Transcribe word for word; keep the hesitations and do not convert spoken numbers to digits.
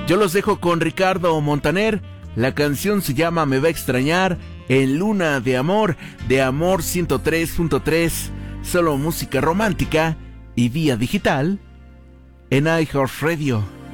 Yo los dejo con Ricardo Montaner. La canción se llama Me va a extrañar, en Luna de Amor, de Amor ciento tres punto tres. Solo música romántica y vía digital en iHeartRadio.